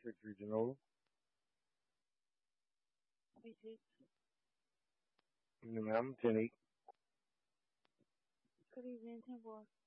Matrix Regional. Visit. Ma'am, Jenny. Good evening, Timber.